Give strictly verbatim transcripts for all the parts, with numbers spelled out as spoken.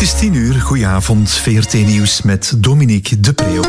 is tien uur, goedenavond, V R T Nieuws met Dominique de Preeuw.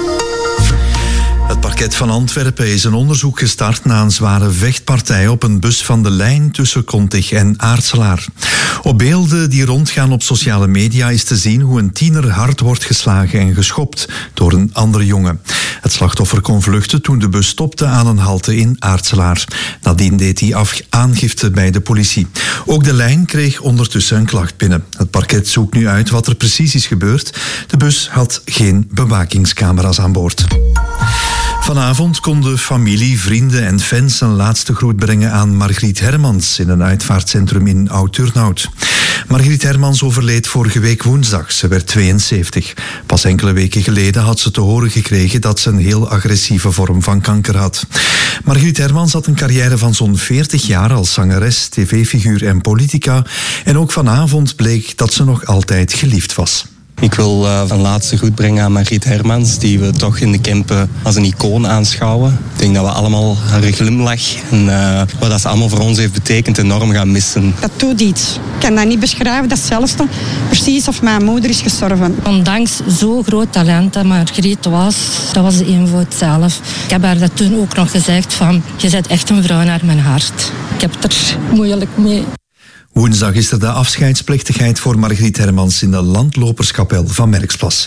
Het parket van Antwerpen is een onderzoek gestart na een zware vechtpartij op een bus van de lijn tussen Kontig en Aartselaar. Op beelden die rondgaan op sociale media is te zien hoe een tiener hard wordt geslagen en geschopt door een andere jongen. Het slachtoffer kon vluchten toen de bus stopte aan een halte in Aartselaar. Nadien deed hij af- aangifte bij de politie. Ook de lijn kreeg ondertussen een klacht binnen. Het parket zoekt nu uit wat er precies is gebeurd. De bus had geen bewakingscamera's aan boord. Vanavond konden familie, vrienden en fans een laatste groet brengen aan Margriet Hermans in een uitvaartcentrum in Oud-Turnhout. Margriet Hermans overleed vorige week woensdag. Ze werd tweeënzeventig. Pas enkele weken geleden had ze te horen gekregen dat ze een heel agressieve vorm van kanker had. Margriet Hermans had een carrière van zo'n veertig jaar als zangeres, tv-figuur en politica. En ook vanavond bleek dat ze nog altijd geliefd was. Ik wil uh, een laatste groet brengen aan Margriet Hermans, die we toch in de Kempen als een icoon aanschouwen. Ik denk dat we allemaal haar glimlach en uh, wat dat ze allemaal voor ons heeft betekend enorm gaan missen. Dat doet iets. Ik kan dat niet beschrijven. Dat is hetzelfde precies of mijn moeder is gestorven. Ondanks zo'n groot talent dat Margriet was, dat was de eenvoud zelf. Ik heb haar dat toen ook nog gezegd van, je bent echt een vrouw naar mijn hart. Ik heb het er moeilijk mee. Woensdag is er de afscheidsplechtigheid voor Margriet Hermans in de landloperskapel van Merksplas.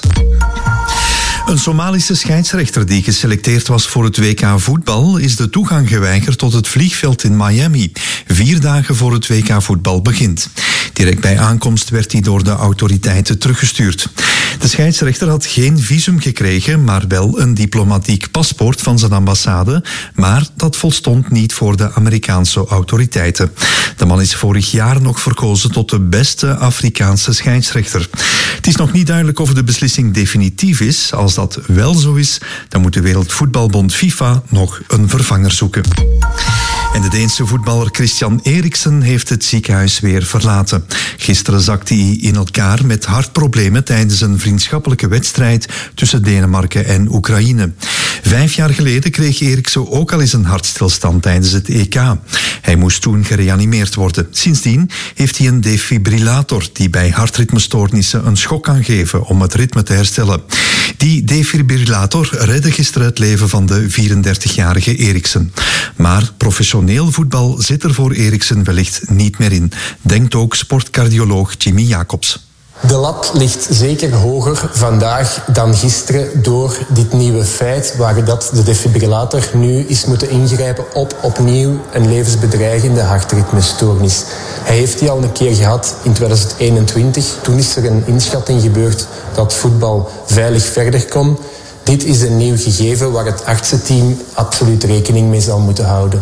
Een Somalische scheidsrechter die geselecteerd was voor het W K voetbal is de toegang geweigerd tot het vliegveld in Miami, vier dagen voor het W K voetbal begint. Direct bij aankomst werd hij door de autoriteiten teruggestuurd. De scheidsrechter had geen visum gekregen, maar wel een diplomatiek paspoort van zijn ambassade, maar dat volstond niet voor de Amerikaanse autoriteiten. De man is vorig jaar nog verkozen tot de beste Afrikaanse scheidsrechter. Het is nog niet duidelijk of de beslissing definitief is. Als dat wel zo is, dan moet de Wereldvoetbalbond FIFA nog een vervanger zoeken. En de Deense voetballer Christian Eriksen heeft het ziekenhuis weer verlaten. Gisteren zakte hij in elkaar met hartproblemen tijdens een vriendschappelijke wedstrijd tussen Denemarken en Oekraïne. Vijf jaar geleden kreeg Eriksen ook al eens een hartstilstand tijdens het E K. Hij moest toen gereanimeerd worden. Sindsdien heeft hij een defibrillator die bij hartritmestoornissen een schok kan geven om het ritme te herstellen. Die defibrillator redde gisteren het leven van de vierendertigjarige Eriksen. Maar professioneel voetbal zit er voor Eriksen wellicht niet meer in, denkt ook sportcardioloog Jimmy Jacobs. De lat ligt zeker hoger vandaag dan gisteren door dit nieuwe feit waar dat de defibrillator nu is moeten ingrijpen op opnieuw een levensbedreigende hartritmestoornis. Hij heeft die al een keer gehad in tweeduizend eenentwintig. Toen is er een inschatting gebeurd dat voetbal veilig verder kon. Dit is een nieuw gegeven waar het artsenteam absoluut rekening mee zal moeten houden.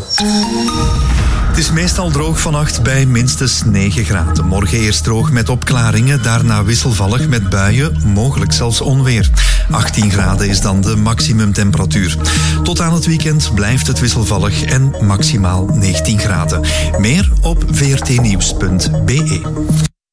Het is meestal droog vannacht bij minstens negen graden. Morgen eerst droog met opklaringen, daarna wisselvallig met buien, mogelijk zelfs onweer. achttien graden is dan de maximumtemperatuur. Tot aan het weekend blijft het wisselvallig en maximaal negentien graden. Meer op v r t nieuws punt b e.